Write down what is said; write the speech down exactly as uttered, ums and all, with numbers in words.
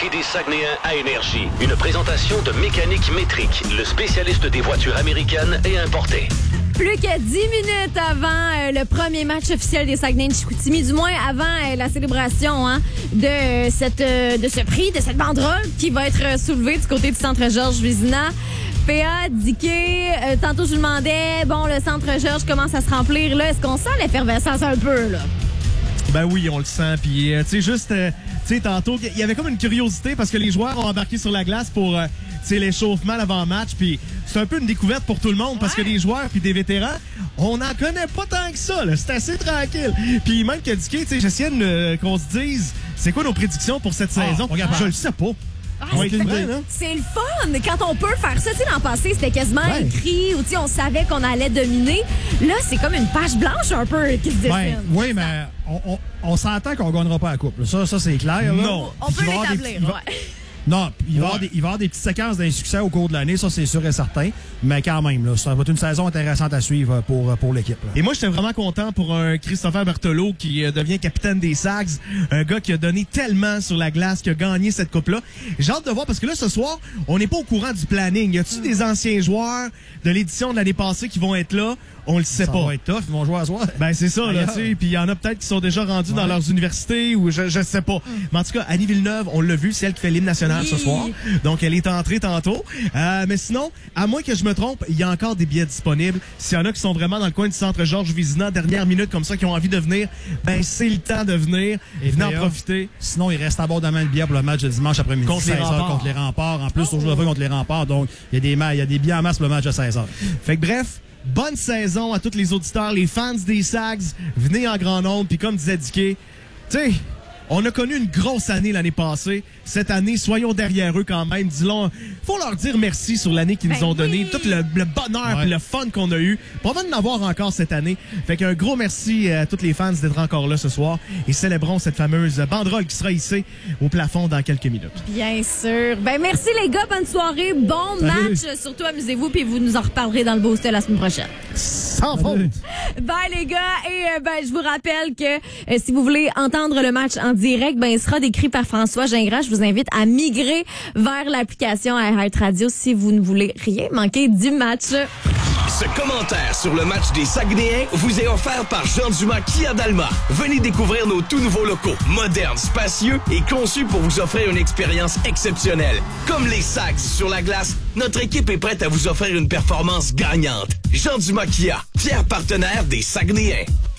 hockey des Saguenayens à Énergie. Une présentation de Mécanique Métrique, le spécialiste des voitures américaines et importées. Plus que dix minutes avant euh, le premier match officiel des Saguenay de Chicoutimi, du moins avant euh, la célébration hein, de, euh, cette, euh, de ce prix, de cette banderole qui va être euh, soulevée du côté du centre Georges Vézina. P A, Dicky, euh, tantôt je vous demandais, bon, le centre Georges commence à se remplir, là. Est-ce qu'on sent l'effervescence un peu, là? Ben oui, on le sent. Puis, euh, tu sais, juste, euh, tu sais, tantôt, il y avait comme une curiosité parce que les joueurs ont embarqué sur la glace pour, euh, tu sais, l'échauffement l'avant-match. Puis, c'est un peu une découverte pour tout le monde parce que les joueurs puis des vétérans, on n'en connaît pas tant que ça, là. C'est assez tranquille. Puis, même que Dicky, tu sais, j'essaie de, euh, qu'on se dise, c'est quoi nos prédictions pour cette Ah, saison? Je le sais pas. Ah, Ouais, c'est, c'est vrai, c'est le fun quand on peut faire ça. Tu sais, l'an passé, c'était quasiment ouais. écrit ou tu sais, on savait qu'on allait dominer. Là, c'est comme une page blanche un peu qui se dessine. Ouais, oui, mais on, on, on s'entend qu'on ne gagnera pas la coupe. Ça, ça c'est clair. Là. Non. On peut l'établir, des... ouais. Non, il va, ouais. y il va y avoir des petites séquences d'insuccès au cours de l'année, ça c'est sûr et certain. Mais quand même, là, ça va être une saison intéressante à suivre pour, pour l'équipe. Là. Et moi, j'étais vraiment content pour un Christopher Berthelot qui euh, devient capitaine des Sags. Un gars qui a donné tellement sur la glace, qui a gagné cette coupe-là. J'ai hâte de voir parce que là, ce soir, on n'est pas au courant du planning. Y a-tu mm. des anciens joueurs de l'édition de l'année passée qui vont être là? On le sait ça pas. Ça va être tough, ils vont jouer à soir. Ben, c'est ça, là, tu sais. Puis il y en a peut-être qui sont déjà rendus ouais. dans leurs universités ou je, je sais pas. Mm. Mais en tout cas, Annie Villeneuve, on l'a vu, c'est elle qui fait l'hymne national oui. ce soir. Donc, elle est entrée tantôt. Euh, mais sinon, à moins que je me trompe, il y a encore des billets disponibles. S'il y en a qui sont vraiment dans le coin du centre Georges Vézina, dernière minute comme ça, qui ont envie de venir, ben, c'est le temps de venir. Et venez en profiter. Sinon, il reste abondamment de billets pour le match de dimanche après-midi. Contre les remparts. Contre les remparts. En plus, oh. aujourd'hui, contre les remparts. Donc, il y a des, il y a des billets en masse pour le match de seize heures. Fait que bref, bonne saison à tous les auditeurs, les fans des Sags. Venez en grand nombre. Puis comme disait Dicky, tu sais, on a connu une grosse année l'année passée. Cette année, soyons derrière eux quand même. Dis-leur, faut leur dire merci sur l'année qu'ils ben nous ont donné, oui. tout le, le bonheur et ouais. le fun qu'on a eu. Probablement d'en avoir encore cette année. Fait qu'un gros merci à tous les fans d'être encore là ce soir et célébrons cette fameuse banderole qui sera hissée au plafond dans quelques minutes. Bien sûr. Ben merci les gars, bonne soirée, bon Salut. match. Surtout amusez-vous puis vous nous en reparlerez dans le boost la semaine prochaine. Sans faute. Bye les gars et euh, ben je vous rappelle que euh, si vous voulez entendre le match en direct, ben il sera décrit par François Gingras. Je vous invite à migrer vers l'application iHeart Radio si vous ne voulez rien manquer du match. Ce commentaire sur le match des Saguenayens vous est offert par Jean Dumas Kia d'Alma. Venez découvrir nos tout nouveaux locaux, modernes, spacieux et conçus pour vous offrir une expérience exceptionnelle. Comme les Sags sur la glace, notre équipe est prête à vous offrir une performance gagnante. Jean Dumas Kia, fier partenaire des Saguenayens.